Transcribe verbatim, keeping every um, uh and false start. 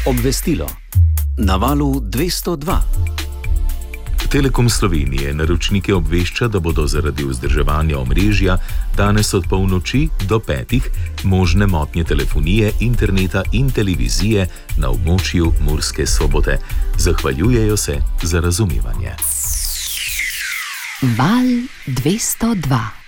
Obvestilo na valu dvesto dva. Telekom Slovenije naročnike obvešča, da bodo zaradi vzdrževanja omrežja danes od polnoči do petih možne motnje telefonije, interneta in televizije na območju Murske Sobote. Zahvaljujejo se za razumevanje. Val dvesto dva.